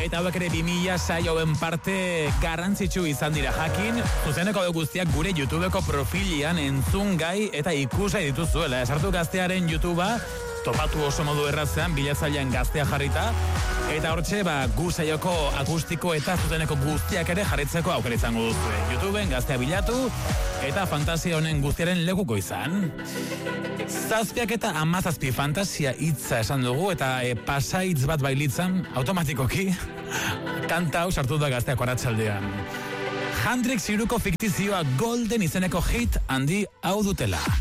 Eta hauek ere 2000 saioen parte garrantzitsu izan dira jakin, zuzeneko guztiak gure YouTubeko profilian entzun gai eta ikusai dituzuela. Esartu Gaztearen YouTubea, topatu oso modu errazean, bilatzailean Gaztea jarrita, eta hortxe, gu saioko akustiko eta zuzeneko guztiak ere jarritzeko aukera izango duzu. YouTubeen Gaztea bilatu, eta fantasia honen guztiaren lekuko izan. 7 eta 17 fantasia hitza esan dugu, eta pasaitz bat bailitzan, automatikoki, kanta hau sartu da Gazteako arratsaldean. Hendrix Iruko fiktizioa Golden izeneko hit handi hau dutela.